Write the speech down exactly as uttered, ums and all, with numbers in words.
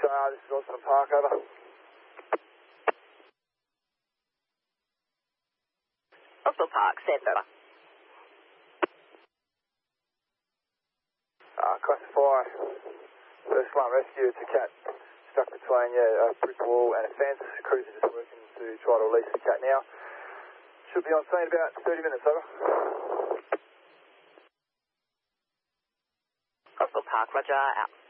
Star, this is Austin Park, over. Austin Park, stand over. Uh, classify. First one rescue, it's a cat stuck between yeah, a brick wall and a fence. Crews are just working to try to release the cat now. Should be on scene about thirty minutes, over. Austin Park, roger, out.